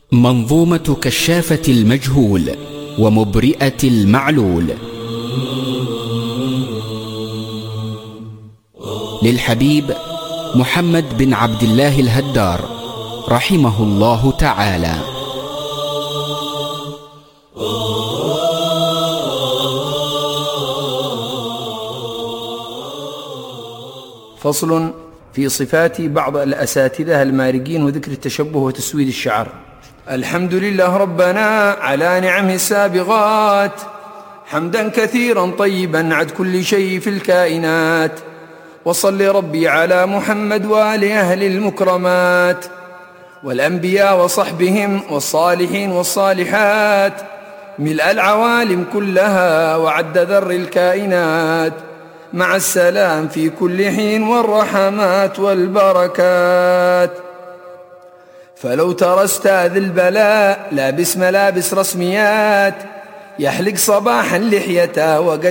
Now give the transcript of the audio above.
منظومة كشافة المجهول ومبرئة المعلول للحبيب محمد بن عبد الله الهدار رحمه الله تعالى. فصل في صفات بعض الأساتذة المارقين وذكر التشبه وتسويد الشعر. الحمد لله ربنا على نعمه السابغات، حمدا كثيرا طيبا عد كل شيء في الكائنات. وصل ربي على محمد وآل أهل المكرمات، والأنبياء وصحبهم والصالحين والصالحات، ملء العوالم كلها وعد ذر الكائنات، مع السلام في كل حين والرحمات والبركات. فلو ترى استاذ البلاء لابس ملابس رسميات، يحلق صباحا لحيته وقد